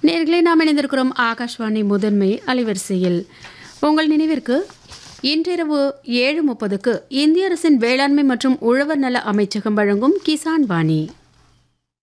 நேயர்களே, நாம் இணைந்திருக்கிறோம் ஆகாஷ்வாணி முதன்மை அலைவரிசையில். உங்கள் நினைவிற்கு இன்றிரவு 7:30க்கு இந்திய அரசின் வேளாண்மை மற்றும் உழவர் நல அமைச்சகம் வழங்கும் கிசான் வாணி.